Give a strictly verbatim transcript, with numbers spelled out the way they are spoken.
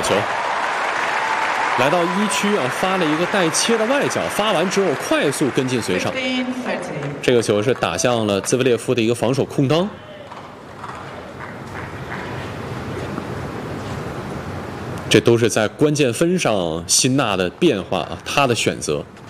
球，来到一区啊，发了一个带切的外角，发完之后快速跟进随上。这个球是打向了兹维列夫的一个防守空当。这都是在关键分上辛纳的变化啊，他的选择。